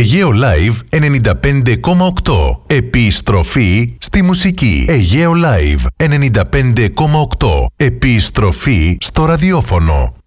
Αιγαίο Live 95,8. Επιστροφή στη μουσική. Αιγαίο Live 95,8. Επιστροφή στο ραδιόφωνο.